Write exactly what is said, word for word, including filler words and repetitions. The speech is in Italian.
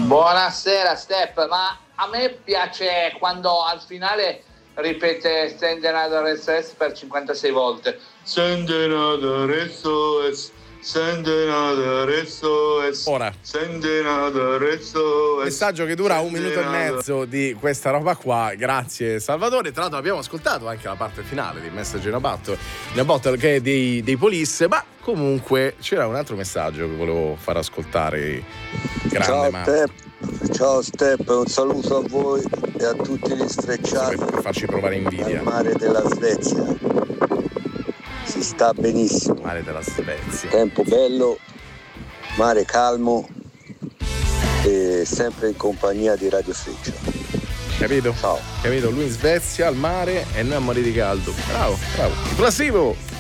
Buonasera Step, ma a me piace quando al finale ripete Send another S O S per cinquantasei volte. Send another S O S, send another S O S. Ora. Send another S O S. Messaggio che dura un minuto e mezzo di questa roba qua. Grazie Salvatore. Tra l'altro abbiamo ascoltato anche la parte finale di Message in a Bottle, in a Bottle che è dei, dei Police, ma comunque c'era un altro messaggio che volevo far ascoltare. Grande Ciao Marco. Step, ciao Step, un saluto a voi e a tutti gli strecciati per farci provare invidia al mare della Svezia. Si sta benissimo. Mare della Svezia. Tempo bello, mare calmo e sempre in compagnia di Radio Freccia. Capito? Ciao. Capito? Lui in Svezia, al mare e noi a morire di caldo. Bravo, bravo. Classivo!